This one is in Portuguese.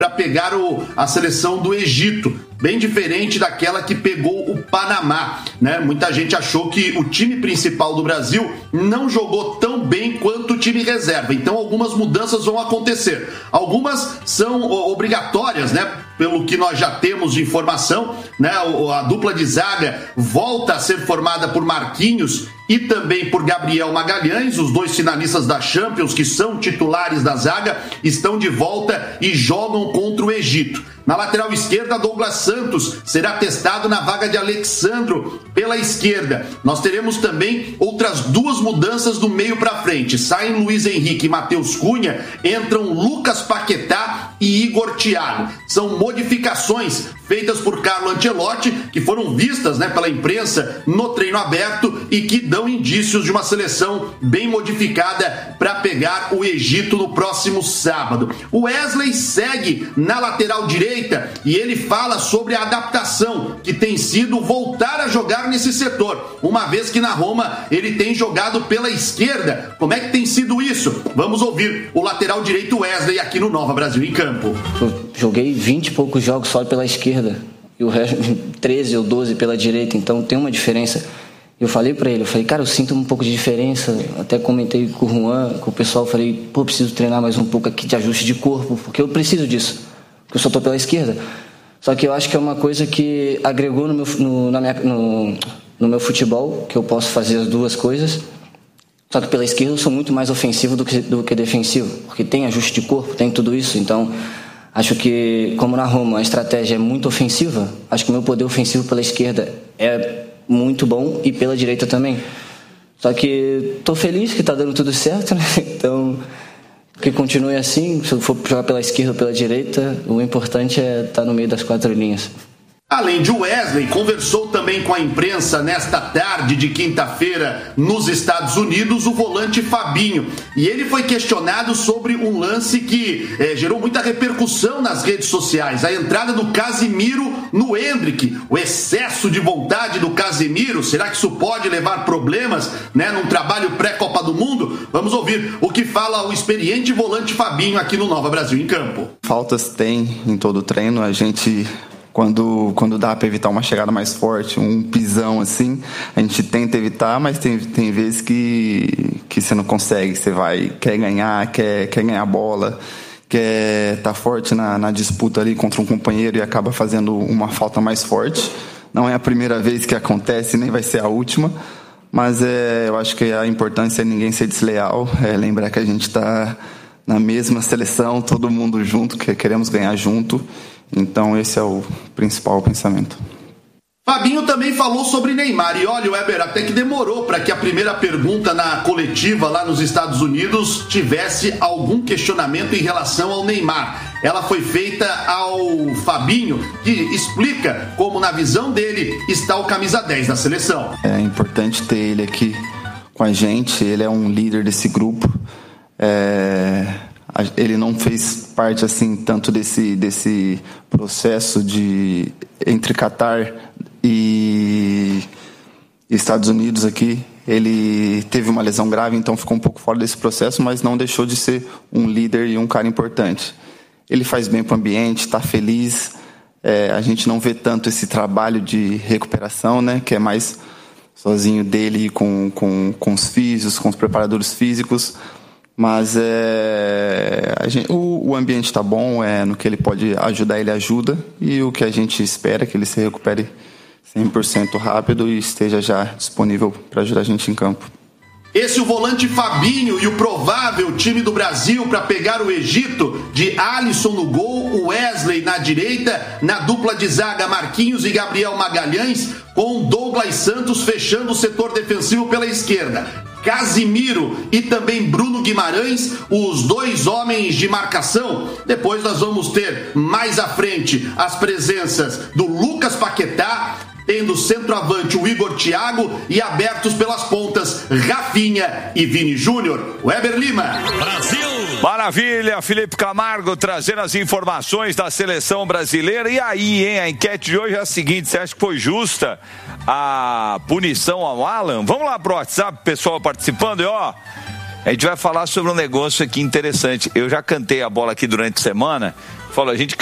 para pegar a seleção do Egito, bem diferente daquela que pegou o Panamá, né? Muita gente achou que o time principal do Brasil não jogou tão bem quanto o time reserva, então algumas mudanças vão acontecer. Algumas são obrigatórias, né? Pelo que nós já temos de informação, né? A dupla de zaga volta a ser formada por Marquinhos e também por Gabriel Magalhães, os dois finalistas da Champions, que são titulares da zaga, estão de volta e jogam contra o Egito. Na lateral esquerda, Douglas Santos será testado na vaga de Alexandro pela esquerda. Nós teremos também outras duas mudanças do meio para frente. Saem Luiz Henrique e Matheus Cunha, entram Lucas Paquetá e Igor Thiago. São modificações feitas por Carlo Ancelotti, que foram vistas, né, pela imprensa no treino aberto e que dão indícios de uma seleção bem modificada para pegar o Egito no próximo sábado. O Wesley segue na lateral direita e ele fala sobre a adaptação que tem sido voltar a jogar nesse setor, uma vez que na Roma ele tem jogado pela esquerda. Como é que tem sido isso? Vamos ouvir o lateral direito Wesley aqui no Nova Brasil em Campo. Eu joguei 20 e poucos jogos só pela esquerda e o resto 13 ou 12 pela direita, então tem uma diferença. Eu falei pra ele, cara, eu sinto um pouco de diferença, até comentei com o Juan, com o pessoal, falei, preciso treinar mais um pouco aqui de ajuste de corpo, porque eu preciso disso, porque eu só tô pela esquerda. Só que eu acho que é uma coisa que agregou no meu futebol, que eu posso fazer as duas coisas, só que pela esquerda eu sou muito mais ofensivo do que defensivo, porque tem ajuste de corpo, tem tudo isso, então acho que, como na Roma a estratégia é muito ofensiva, acho que o meu poder ofensivo pela esquerda é muito bom e pela direita também. Só que tô feliz que tá dando tudo certo, né? Então, que continue assim. Se eu for jogar pela esquerda ou pela direita, o importante é estar no meio das quatro linhas. Além de Wesley, conversou também com a imprensa nesta tarde de quinta-feira nos Estados Unidos o volante Fabinho. E ele foi questionado sobre um lance que gerou muita repercussão nas redes sociais. A entrada do Casemiro no Endrick. O excesso de vontade do Casemiro. Será que isso pode levar problemas, né, num trabalho pré-Copa do Mundo? Vamos ouvir o que fala o experiente volante Fabinho aqui no Nova Brasil em Campo. Faltas tem em todo o treino. A gente... Quando dá para evitar uma chegada mais forte, um pisão assim, a gente tenta evitar, mas tem vezes que você não consegue. Você quer ganhar a bola, quer estar forte na disputa ali contra um companheiro e acaba fazendo uma falta mais forte. Não é a primeira vez que acontece, nem vai ser a última, mas eu acho que a importância é ninguém ser desleal, lembrar que a gente está na mesma seleção, todo mundo junto, que queremos ganhar junto. Então esse é o principal pensamento. Fabinho também falou sobre Neymar. E olha, Weber, até que demorou para que a primeira pergunta na coletiva lá nos Estados Unidos tivesse algum questionamento em relação ao Neymar. Ela foi feita ao Fabinho, que explica como, na visão dele, está o camisa 10 da seleção. É importante ter ele aqui com a gente. Ele é um líder desse grupo. Ele não fez parte assim tanto desse processo entre Catar e Estados Unidos aqui. Ele teve uma lesão grave, então ficou um pouco fora desse processo, mas não deixou de ser um líder e um cara importante. Ele faz bem para o ambiente, está feliz. A gente não vê tanto esse trabalho de recuperação, né, que é mais sozinho dele com os físicos, com os preparadores físicos. Mas o ambiente está bom, no que ele pode ajudar, ele ajuda. E o que a gente espera é que ele se recupere 100% rápido e esteja já disponível para ajudar a gente em campo. Esse é o volante Fabinho e o provável time do Brasil para pegar o Egito, de Alisson no gol, Wesley na direita, na dupla de zaga Marquinhos e Gabriel Magalhães, com Douglas Santos fechando o setor defensivo pela esquerda. Casimiro e também Bruno Guimarães, os dois homens de marcação. Depois nós vamos ter mais à frente as presenças do Lucas Paquetá, tendo centroavante o Igor Thiago e abertos pelas pontas Rafinha e Vini Júnior. Weber Lima. Brasil! Maravilha, Felipe Camargo trazendo as informações da seleção brasileira. E aí, hein? A enquete de hoje é a seguinte: você acha que foi justa a punição ao Alan? Vamos lá pro WhatsApp, pessoal participando. E ó, a gente vai falar sobre um negócio aqui interessante. Eu já cantei a bola aqui durante a semana falou, a gente